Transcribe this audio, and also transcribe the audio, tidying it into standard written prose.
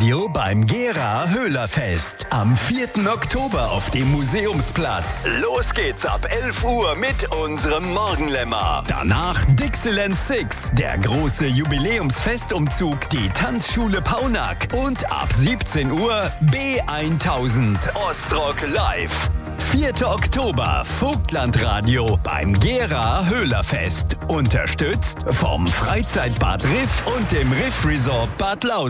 Radio beim Gera Höhlerfest. Am 4. Oktober auf dem Museumsplatz. Los geht's ab 11 Uhr mit unserem Morgenlämmer. Danach Dixieland Six, der große Jubiläumsfestumzug, die Tanzschule Paunack. Und ab 17 Uhr B1000 Ostrock Live. 4. Oktober, Vogtlandradio beim Gera Höhlerfest. Unterstützt vom Freizeitbad Riff und dem Riff Resort Bad Lausitzring.